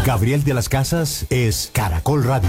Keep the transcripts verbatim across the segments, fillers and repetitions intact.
Gabriel de las Casas es Caracol Radio.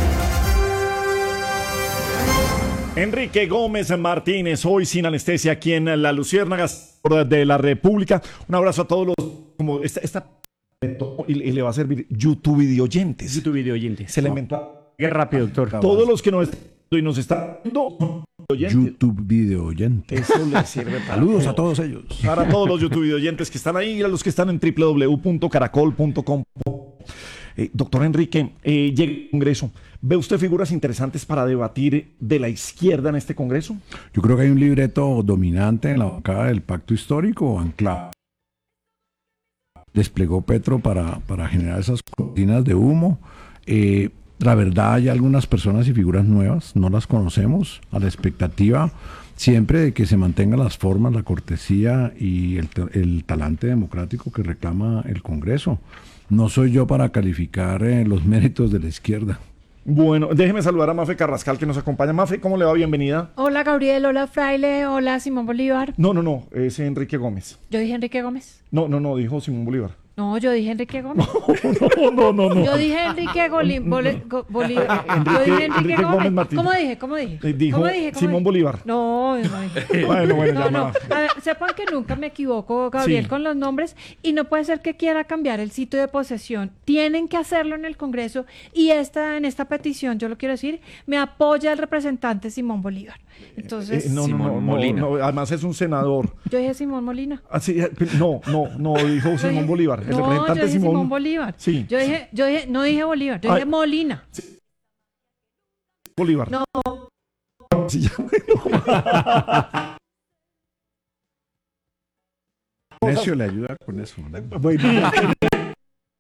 Enrique Gómez Martínez, hoy sin anestesia aquí en La Luciérnagas de la República. Un abrazo a todos los, como esta, esta y, y le va a servir YouTube video oyentes. YouTube video oyentes. Se le inventó. Qué rápido, doctor. Todos los que nos están y nos están viendo oyentes. YouTube video oyentes. Eso le sirve para Saludos todo. a todos ellos. Para todos los YouTube video oyentes que están ahí y a los que están en doble u doble u doble u punto caracol punto com. Eh, doctor Enrique, eh, llega el Congreso. ¿Ve usted figuras interesantes para debatir de la izquierda en este Congreso? Yo creo que hay un libreto dominante en la bancada del Pacto Histórico, anclado. Desplegó Petro para, para generar esas cortinas de humo. Eh, la verdad, hay algunas personas y figuras nuevas, no las conocemos, a la expectativa siempre de que se mantengan las formas, la cortesía y el, el talante democrático que reclama el Congreso. No soy yo para calificar eh, los méritos de la izquierda. Bueno, déjeme saludar a Mafe Carrascal que nos acompaña. Mafe, ¿cómo le va? Bienvenida. Hola Gabriel, hola Fraile, hola Simón Bolívar. No, no, no, es Enrique Gómez. Yo dije Enrique Gómez. No, no, no, dijo Simón Bolívar. No, yo dije Enrique Gómez. No, no, no, no. Yo dije Enrique Goli, Bole- Go- Bolívar. Yo Enrique- dije Enrique, Enrique Gómez Gómez. Martínez. ¿Cómo dije? ¿Cómo dije? Eh, dijo ¿Cómo dije? ¿Cómo Simón dije? Bolívar. No, yo no dije. Bueno, bueno, No, ya no. no. A ver, sepan que nunca me equivoco, Gabriel, Sí. con los nombres y no puede ser que quiera cambiar el sitio de posesión. Tienen que hacerlo en el Congreso y esta, en esta petición, yo lo quiero decir, me apoya el representante Simón Bolívar. Entonces, Eh, no, no, Simón no, no, Molina. no, además es un senador. yo dije Simón Molina. Ah, sí, eh, no, no, no, dijo Yo Simón dije- Bolívar. El no, yo representante dije Simón. Simón Bolívar. Sí. Yo dije, yo dije, no dije Bolívar, yo Ay. dije Molina. Bolívar. No. Sí, ya. Necio le ayuda con eso, ¿no? Bueno,